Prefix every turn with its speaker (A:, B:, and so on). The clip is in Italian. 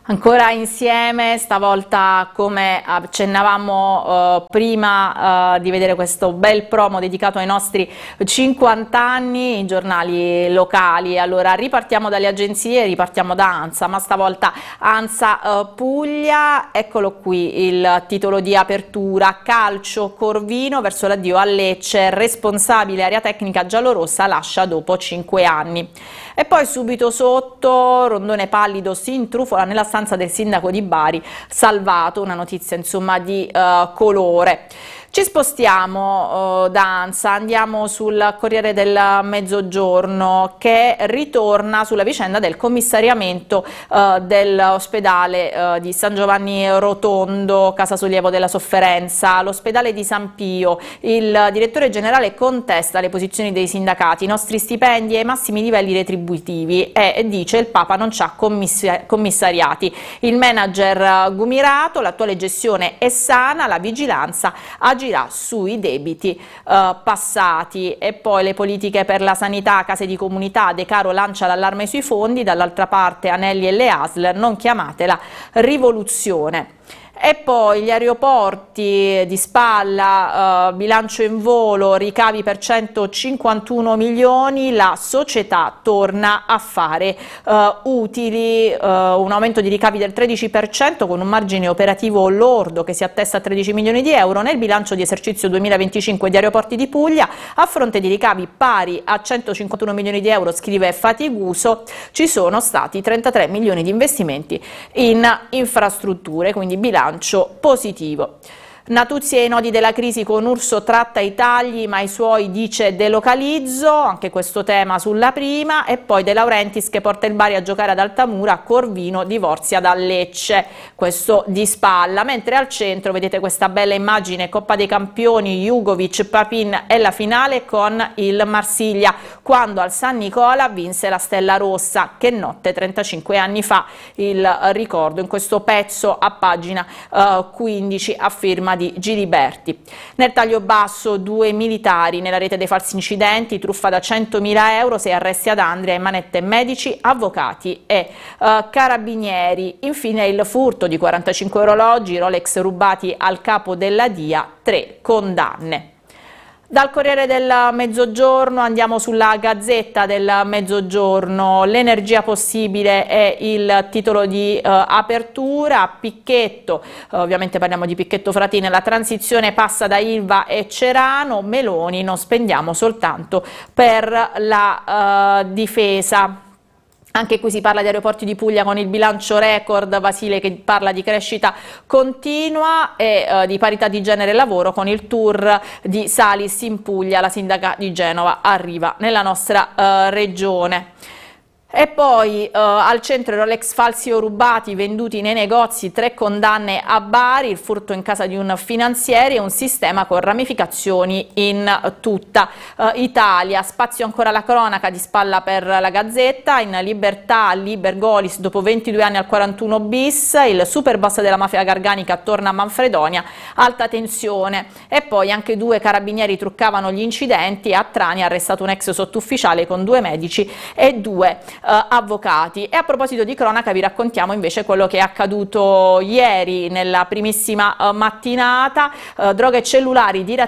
A: Ancora insieme, stavolta come accennavamo prima di vedere questo bel promo dedicato ai nostri 50 anni, i giornali locali. Allora ripartiamo dalle agenzie, ripartiamo da ANSA, ma stavolta ANSA Puglia. Eccolo qui il titolo di apertura: calcio Corvino verso l'addio a Lecce, responsabile area tecnica giallorossa lascia dopo 5 anni. E poi subito sotto, Rondone pallido si intrufola nella stanza del sindaco di Bari, salvato, una notizia insomma di colore. Ci spostiamo da ANSA, andiamo sul Corriere del Mezzogiorno, che ritorna sulla vicenda del commissariamento dell'ospedale di San Giovanni Rotondo, Casa Sollievo della Sofferenza, l'ospedale di San Pio. Il direttore generale contesta le posizioni dei sindacati, i nostri stipendi ai massimi livelli retributivi, e dice il Papa non c'ha commissariati. Il manager Gumirato, l'attuale gestione è sana, la vigilanza agirà sui debiti passati. E poi le politiche per la sanità, case di comunità, De Caro lancia l'allarme sui fondi, dall'altra parte Anelli e le ASL, non chiamatela rivoluzione. E poi gli aeroporti di spalla, bilancio in volo, ricavi per 151 milioni, la società torna a fare utili, un aumento di ricavi del 13% con un margine operativo lordo che si attesta a 13 milioni di euro nel bilancio di esercizio 2025 di Aeroporti di Puglia. A fronte di ricavi pari a 151 milioni di euro, scrive Fatiguso, ci sono stati 33 milioni di investimenti in infrastrutture, quindi bilancio positivo. Natuzzi e i nodi della crisi, con Urso tratta i tagli ma i suoi dice delocalizzo, anche questo tema sulla prima. E poi De Laurentiis che porta il Bari a giocare ad Altamura, Corvino divorzia da Lecce, questo di spalla. Mentre al centro vedete questa bella immagine, Coppa dei Campioni, Jugovic, Papin e la finale con il Marsiglia, quando al San Nicola vinse la Stella Rossa. Che notte, 35 anni fa, il ricordo in questo pezzo a pagina 15 a firma di Giliberti. Nel taglio basso, 2 militari nella rete dei falsi incidenti, truffa da 100.000 euro, 6 arresti ad Andria, in manette medici, avvocati e carabinieri. Infine il furto di 45 orologi, Rolex rubati al capo della DIA, 3 condanne. Dal Corriere del Mezzogiorno andiamo sulla Gazzetta del Mezzogiorno. L'energia possibile è il titolo di apertura. Picchetto, ovviamente parliamo di Picchetto Fratini, la transizione passa da Ilva e Cerano. Meloni, non spendiamo soltanto per la difesa. Anche qui si parla di Aeroporti di Puglia con il bilancio record, Basile che parla di crescita continua e di parità di genere e lavoro con il tour di Salis in Puglia. La sindaca di Genova arriva nella nostra regione. E poi al centro i Rolex falsi o rubati venduti nei negozi, 3 condanne a Bari, il furto in casa di un finanziere e un sistema con ramificazioni in tutta Italia. Spazio ancora alla cronaca di spalla per la Gazzetta. In libertà Libergolis dopo 22 anni al 41 bis, il super boss della mafia garganica torna a Manfredonia, alta tensione. E poi anche 2 carabinieri truccavano gli incidenti, a Trani arrestato un ex sottufficiale con 2 medici e 2 avvocati. E a proposito di cronaca vi raccontiamo invece quello che è accaduto ieri nella primissima mattinata. Droghe e cellulari